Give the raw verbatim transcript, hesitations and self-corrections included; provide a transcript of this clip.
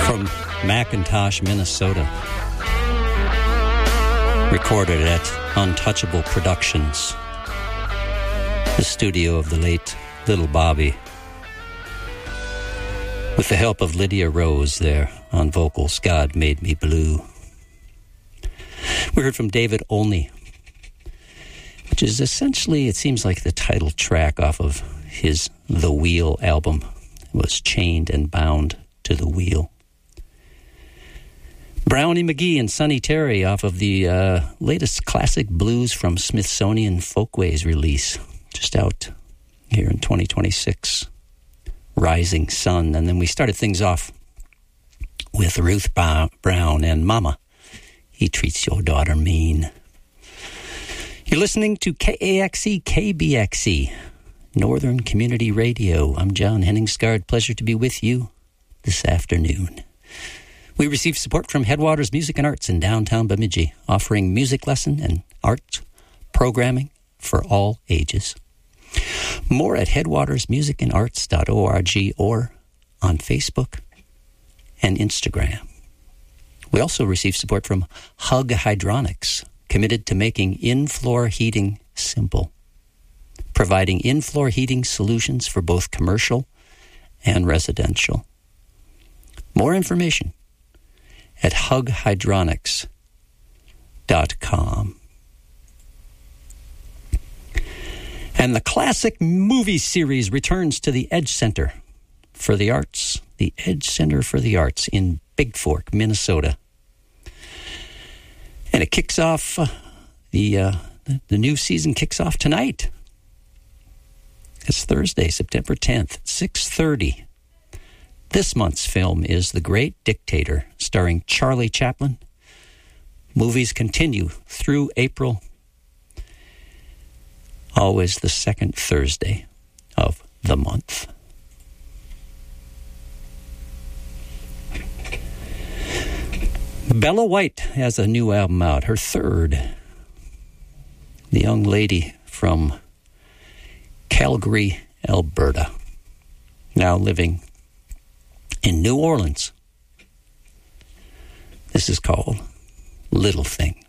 from McIntosh, Minnesota. Recorded at Untouchable Productions, the studio of the late Little Bobby, with the help of Lydia Rose there on vocals. God Made Me Blue. We heard from David Olney, which is essentially, it seems like the title track off of his The Wheel album. It was Chained and Bound to the Wheel. Brownie McGee and Sonny Terry off of the uh, latest classic blues from Smithsonian Folkways release, just out here in twenty twenty-six, Rising Sun. And then we started things off with Ruth Brown and Mama, He Treats Your Daughter Mean. You're listening to K A X E, K B X E, Northern Community Radio. I'm John Henningsgaard. Pleasure to be with you this afternoon. We receive support from Headwaters Music and Arts in downtown Bemidji, offering music lesson and art programming for all ages. More at headwaters music and arts dot org or on Facebook and Instagram. We also receive support from Hug Hydronics, committed to making in-floor heating simple, providing in-floor heating solutions for both commercial and residential. More information at hug hydronics dot com. And the classic movie series returns to the Edge Center for the Arts, the Edge Center for the Arts in Big Fork, Minnesota. And it kicks off, uh, the, uh, the new season kicks off tonight. It's Thursday, September tenth, six thirty. This month's film is The Great Dictator, starring Charlie Chaplin. Movies continue through April, always the second Thursday of the month. Bella White has a new album out, her third. The young lady from Calgary, Alberta, now living in New Orleans. This is called Little Thing.